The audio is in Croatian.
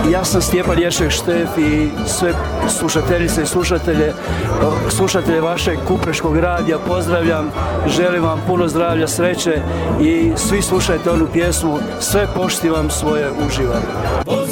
Ja sam Stjepan Ješek Štef i sve slušateljice i slušatelje vašeg Kupreškog radija pozdravljam, želim vam puno zdravlja, sreće i svi slušajte onu pjesmu Sve poštivam, svoje uživam.